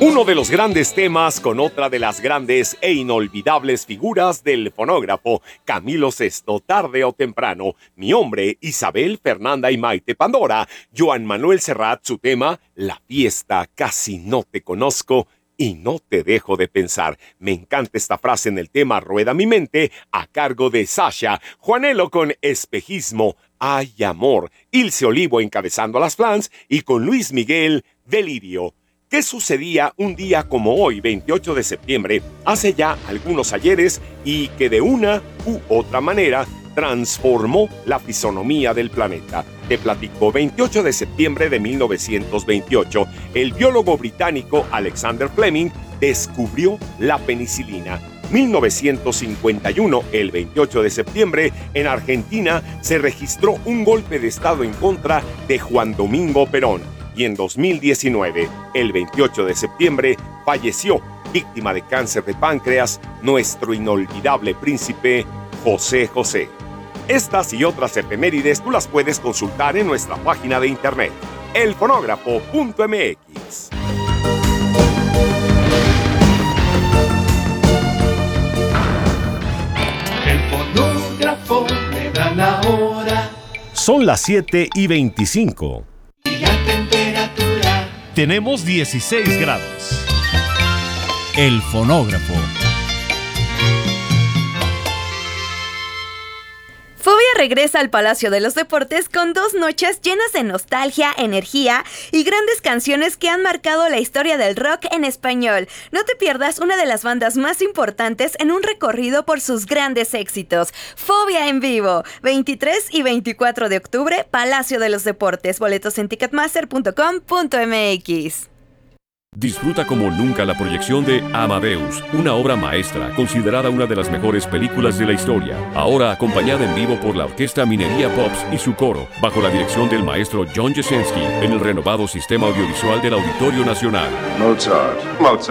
Uno de los grandes temas con otra de las grandes e inolvidables figuras del fonógrafo, Camilo Sesto, tarde o temprano. Mi hombre, Isabel Fernanda y Maite Pandora. Joan Manuel Serrat, su tema, La fiesta, casi no te conozco y no te dejo de pensar. Me encanta esta frase en el tema Rueda mi mente, a cargo de Sasha. Juanelo con Espejismo, Ay amor. Ilse Olivo encabezando a las flans y con Luis Miguel, Delirio. ¿Qué sucedía un día como hoy, 28 de septiembre, hace ya algunos ayeres y que de una u otra manera transformó la fisonomía del planeta? Te platico. 28 de septiembre de 1928, el biólogo británico Alexander Fleming descubrió la penicilina. 1951, el 28 de septiembre, en Argentina se registró un golpe de estado en contra de Juan Domingo Perón. Y en 2019, el 28 de septiembre, falleció, víctima de cáncer de páncreas, nuestro inolvidable príncipe José José. Estas y otras efemérides tú las puedes consultar en nuestra página de internet, elfonógrafo.mx. El fonógrafo me da la hora. Son las 7:25. Y la temperatura. Tenemos 16 grados. El fonógrafo. Fobia regresa al Palacio de los Deportes con 2 noches llenas de nostalgia, energía y grandes canciones que han marcado la historia del rock en español. No te pierdas una de las bandas más importantes en un recorrido por sus grandes éxitos. Fobia en vivo, 23 y 24 de octubre, Palacio de los Deportes. Boletos en ticketmaster.com.mx. Disfruta como nunca la proyección de Amadeus, una obra maestra, considerada una de las mejores películas de la historia. Ahora acompañada en vivo por la Orquesta Minería Pops y su coro, bajo la dirección del maestro John Jasinski, en el renovado Sistema Audiovisual del Auditorio Nacional. Mozart.